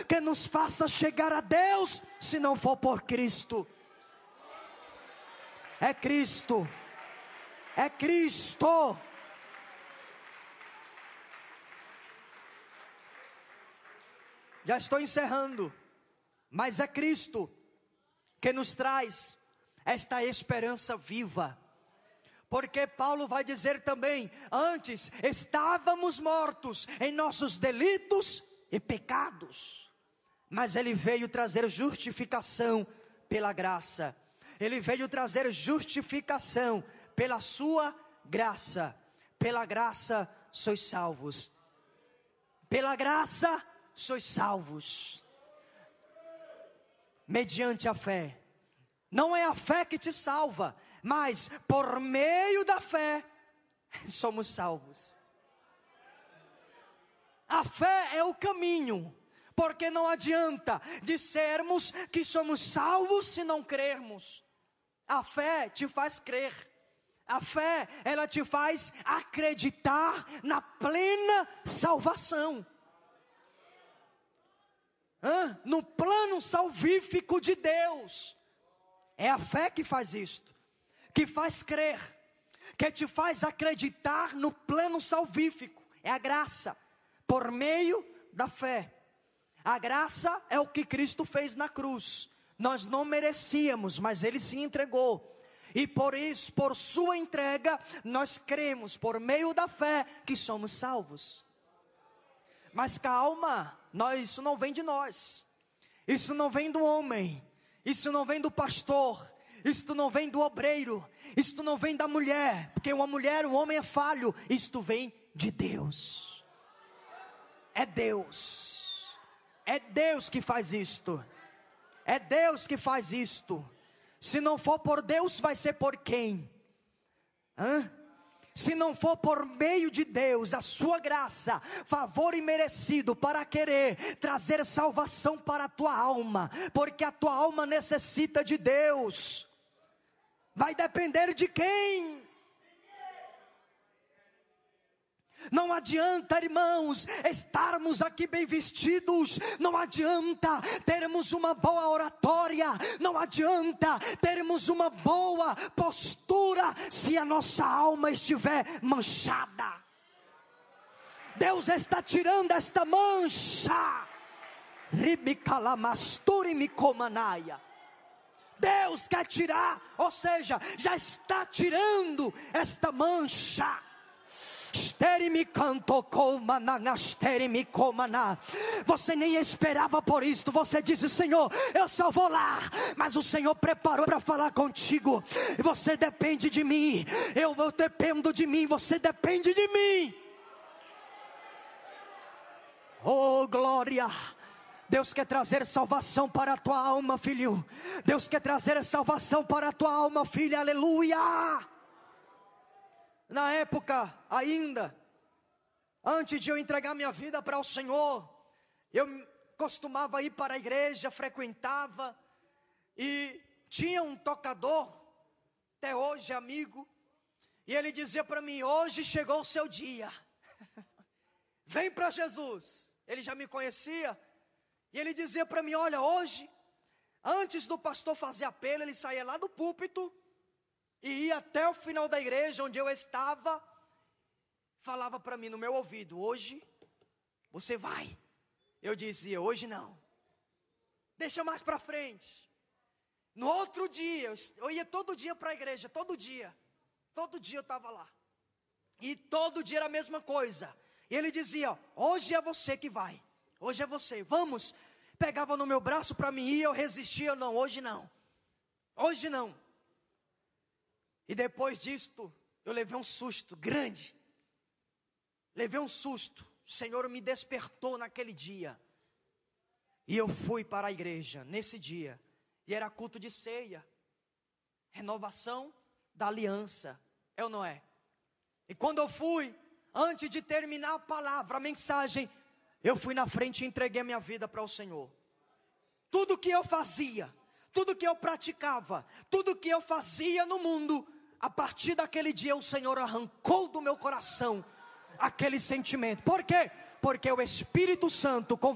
que nos faça chegar a Deus, se não for por Cristo. É Cristo. É Cristo. Já estou encerrando. Mas é Cristo que nos traz esta esperança viva. Porque Paulo vai dizer também: antes estávamos mortos em nossos delitos e pecados, mas Ele veio trazer justificação pela graça. Ele veio trazer justificação pela sua graça. Pela graça sois salvos. Pela graça sois salvos. Mediante a fé. Não é a fé que te salva, mas por meio da fé somos salvos. A fé é o caminho, porque não adianta dissermos que somos salvos se não crermos. A fé te faz crer. A fé, ela te faz acreditar na plena salvação. No plano salvífico de Deus. É a fé que faz isto, que faz crer, que te faz acreditar no plano salvífico. É a graça, por meio da fé. A graça é o que Cristo fez na cruz. Nós não merecíamos, mas Ele se entregou. E por isso, por sua entrega, nós cremos, por meio da fé, que somos salvos. Mas calma, isso não vem de nós. Isso não vem do homem. Isso não vem do pastor. Isto não vem do obreiro. Isto não vem da mulher. Porque uma mulher, um homem é falho. Isto vem de Deus. É Deus. É Deus que faz isto. É Deus que faz isto. Se não for por Deus, vai ser por quem? Se não for por meio de Deus, a sua graça, favor imerecido para querer trazer salvação para a tua alma, porque a tua alma necessita de Deus. Vai depender de quem? Não adianta, irmãos, estarmos aqui bem vestidos. Não adianta termos uma boa oratória. Não adianta termos uma boa postura se a nossa alma estiver manchada. Deus está tirando esta mancha. Deus quer tirar, ou seja, já está tirando esta mancha. Você nem esperava por isto. Você disse: Senhor, eu só vou lá. Mas o Senhor preparou para falar contigo. Você depende de mim. Eu dependo de mim. Você depende de mim. Oh, glória. Deus quer trazer salvação para a tua alma, filho. Deus quer trazer salvação para a tua alma, filha. Aleluia. Na época ainda, antes de eu entregar minha vida para o Senhor, eu costumava ir para a igreja, frequentava, e tinha um tocador, até hoje amigo, e ele dizia para mim: hoje chegou o seu dia, vem para Jesus. Ele já me conhecia, e ele dizia para mim: olha, hoje, antes do pastor fazer apelo, ele saía lá do púlpito, e ia até o final da igreja onde eu estava, falava para mim no meu ouvido: hoje você vai. Eu dizia: hoje não, deixa mais para frente. No outro dia, eu ia todo dia para a igreja, todo dia eu estava lá, e todo dia era a mesma coisa. E ele dizia: hoje é você que vai, hoje é você, vamos. Pegava no meu braço para mim ir, eu resistia: não, hoje não, hoje não. E depois disto, eu levei um susto grande. Levei um susto. O Senhor me despertou naquele dia. E eu fui para a igreja nesse dia. E era culto de ceia. Renovação da aliança. É ou não é? E quando eu fui, antes de terminar a palavra, a mensagem, eu fui na frente e entreguei a minha vida para o Senhor. Tudo que eu fazia, tudo que eu praticava, tudo que eu fazia no mundo, a partir daquele dia o Senhor arrancou do meu coração aquele sentimento. Por quê? Porque o Espírito Santo